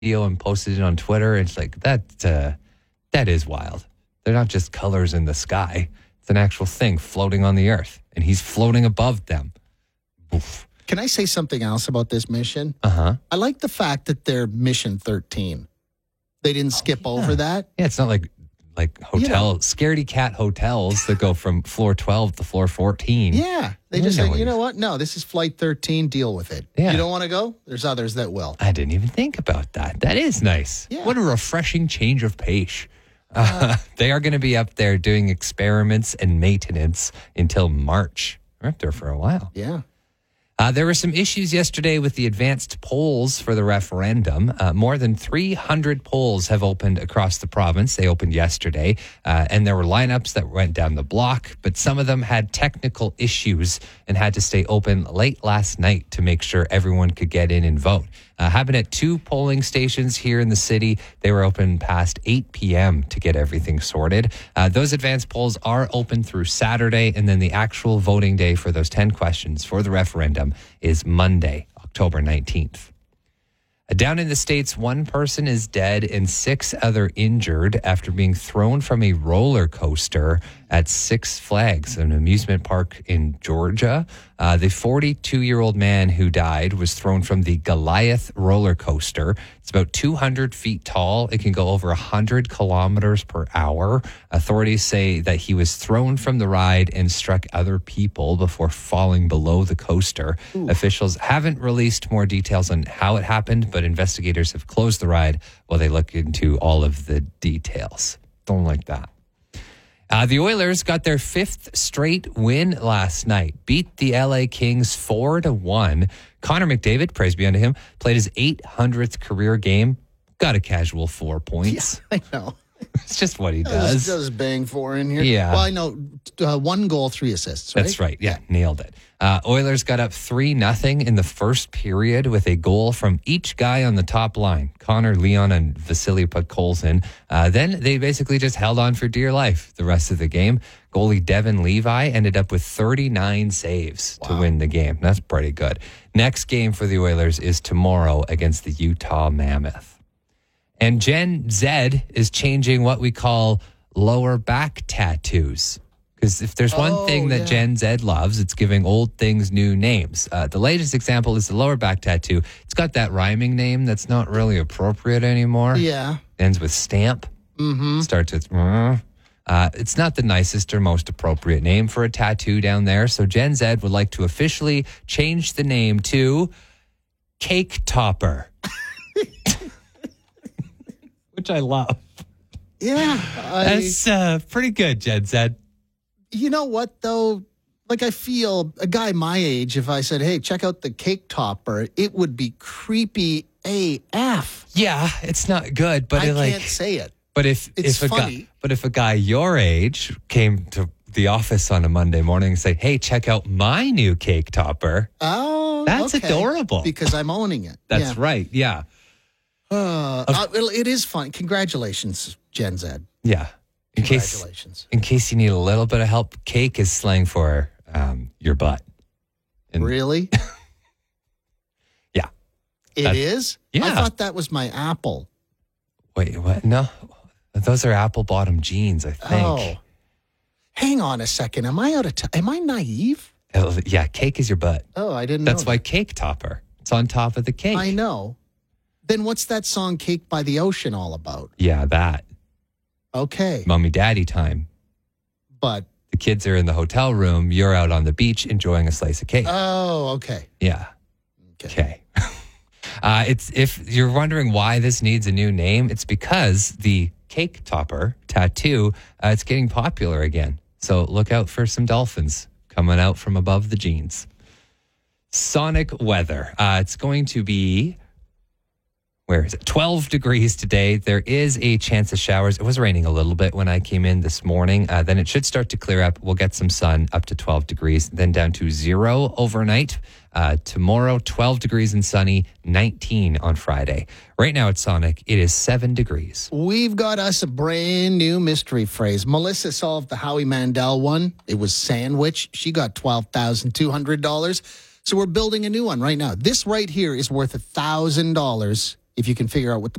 video and posted it on Twitter. It's like, that is wild. They're not just colors in the sky. It's an actual thing floating on the earth, and he's floating above them. Oof. Can I say something else about this mission? Uh-huh. I like the fact that they're mission 13. They didn't skip over that. Yeah, it's not like scaredy cat hotels that go from floor 12 to floor 14. Yeah. They just say, you know what? No, this is flight 13. Deal with it. Yeah. You don't want to go? There's others that will. I didn't even think about that. That is nice. Yeah. What a refreshing change of pace. They are going to be up there doing experiments and maintenance until March. We're up there for a while. Yeah. There were some issues yesterday with the advanced polls for the referendum. More than 300 polls have opened across the province. They opened yesterday, and there were lineups that went down the block, but some of them had technical issues and had to stay open late last night to make sure everyone could get in and vote. Happened at 2 polling stations here in the city. They were open past 8 p.m. to get everything sorted. Those advanced polls are open through Saturday, and then the actual voting day for those 10 questions for the referendum is Monday, October 19th. Down in the States, 1 person is dead and 6 other injured after being thrown from a roller coaster at Six Flags, an amusement park in Georgia. The 42-year-old man who died was thrown from the Goliath roller coaster. It's about 200 feet tall. It can go over 100 kilometers per hour. Authorities say that he was thrown from the ride and struck other people before falling below the coaster. Ooh. Officials haven't released more details on how it happened, but investigators have closed the ride while they look into all of the details. Don't like that. The Oilers got their 5th straight win last night, beat the LA Kings 4-1. Connor McDavid, praise be unto him, played his 800th career game, got a casual 4 points. Yeah, I know. It's just what he does. Does bang 4 in here. Yeah. Well, I know 1 goal, 3 assists, right? That's right. Yeah, nailed it. Oilers got up 3-0 in the first period with a goal from each guy on the top line, Connor Leon and Vasily Podkolzin. Then they basically just held on for dear life the rest of the game. Goalie Devin Levi ended up with 39 saves to win the game. That's pretty good. Next game for the Oilers is tomorrow against the Utah Mammoth. And Gen Z is changing what we call lower back tattoos. Because if there's one thing that Gen Z loves, it's giving old things new names. The latest example is the lower back tattoo. It's got that rhyming name that's not really appropriate anymore. Yeah. Ends with stamp. Mm-hmm. Starts with... it's not the nicest or most appropriate name for a tattoo down there. So Gen Z would like to officially change the name to Cake Topper. Which I love. Yeah. That's pretty good, Gen Z. You know what, though? Like, I feel a guy my age, if I said, hey, check out the Cake Topper, it would be creepy AF. Yeah, it's not good, but I can't say it. But if a guy your age came to the office on a Monday morning and say, hey, check out my new Cake Topper. Oh, that's adorable. Because I'm owning it. That's right, yeah. It is fun. Congratulations, Gen Z. Yeah. In case you need a little bit of help, cake is slang for your butt. Really? Yeah. It is? Yeah. I thought that was my apple. Wait, what? No. Those are apple bottom jeans, I think. Oh. Hang on a second. Am I out of am I naive? Yeah, cake is your butt. Oh, I didn't know. That's why Cake Topper. It's on top of the cake. I know. Then what's that song Cake by the Ocean all about? Yeah, that. Okay. Mommy daddy time. But the kids are in the hotel room. You're out on the beach enjoying a slice of cake. Oh, okay. Yeah. Okay. It's if you're wondering why this needs a new name, it's because the Cake Topper tattoo, it's getting popular again. So look out for some dolphins coming out from above the jeans. Sonic weather. It's going to be... Where is it? 12 degrees today. There is a chance of showers. It was raining a little bit when I came in this morning. Then it should start to clear up. We'll get some sun up to 12 degrees, then down to 0 overnight. Tomorrow, 12 degrees and sunny, 19 on Friday. Right now at Sonic, it is 7 degrees. We've got us a brand new mystery phrase. Melissa solved the Howie Mandel one. It was sandwich. She got $12,200. So we're building a new one right now. This right here is worth $1,000. if you can figure out what the